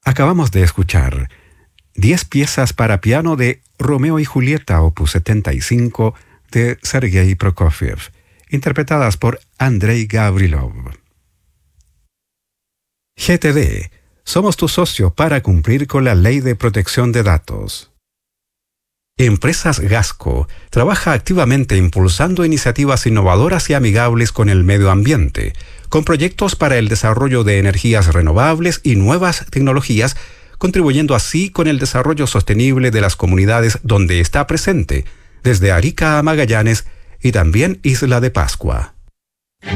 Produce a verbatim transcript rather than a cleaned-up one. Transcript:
Acabamos de escuchar diez piezas para piano de Romeo y Julieta, opus setenta y cinco, de Sergei Prokofiev, interpretadas por Andrei Gavrilov. G T D. Somos tu socio para cumplir con la Ley de Protección de Datos. Empresas Gasco trabaja activamente impulsando iniciativas innovadoras y amigables con el medio ambiente, con proyectos para el desarrollo de energías renovables y nuevas tecnologías, contribuyendo así con el desarrollo sostenible de las comunidades donde está presente, desde Arica a Magallanes y también Isla de Pascua.